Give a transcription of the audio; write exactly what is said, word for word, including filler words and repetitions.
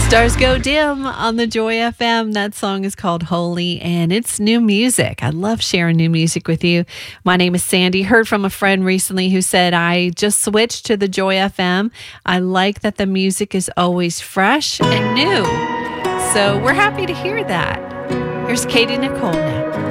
Stars go dim on the Joy F M. That song is called Holy, and it's new music. I love sharing new music with you. My name is Sandy. Heard from a friend recently who said, I just switched to the Joy F M. I like that the music is always fresh and new. So we're happy to hear that. Here's Katie Nicole now.